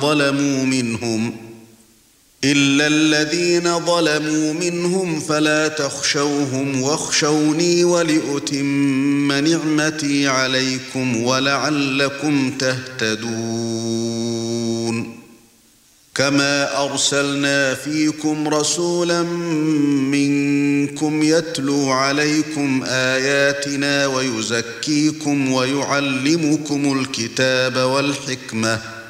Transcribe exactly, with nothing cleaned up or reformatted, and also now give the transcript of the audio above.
ظلموا منهم إلا الذين ظلموا منهم فلا تخشوهم واخشوني ولأتم نعمتي عليكم ولعلكم تهتدون كما أرسلنا فيكم رسولا منكم يتلو عليكم آياتنا ويزكيكم ويعلمكم الكتاب والحكمة